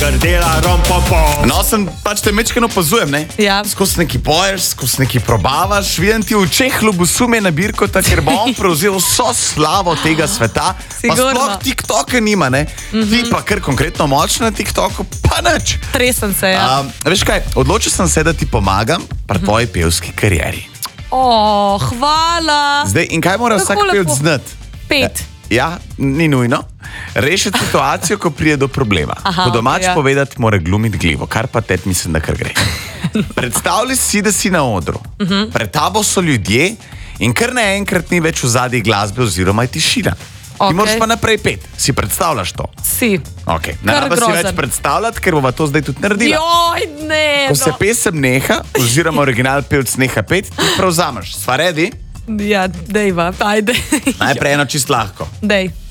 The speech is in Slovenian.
grdela rompopom. No, sem pač te mečkeno opazujem, ne? Ja. Skozi neki poješ, skozi neki probavaš, vidim ti v očeh ljubosumje na Birkota, ker bo on prevzel vso slavo tega sveta, pa Sigurno. sploh TikToka nima, ne? Ti pa kar konkretno močna na TikToku, pa nič. Tresem se, ja. Veš kaj, odločil sem se, da ti pomagam pri tvoji pevski karieri. Hvala. Zdaj, in kaj mora vsak Tako lepo. pevc znati? 5. Ja, ni nujno. Rešiti situacijo, ko pride do problema. Aha, Po domač okej, ja. povedati, mora glumiti glivo, kar pa tet mislim, da kar gre. Predstavljaj si, da si na odru. Pred tabo so ljudje in kar naenkrat ni več v zadnji glasbe oziroma je tišina. Ti Okej. moraš pa naprej peti. Si predstavljaš to? Si. Okay. Ne rabiš si grozen. več predstavljati, ker bova to zdaj tudi naredila. Joj, ne. Ko se pesem neha, oziroma original pevc neha peti, ti prevzameš. Sva redi? Ja, dejva, ajde. Najprej eno čist lahko. Dej.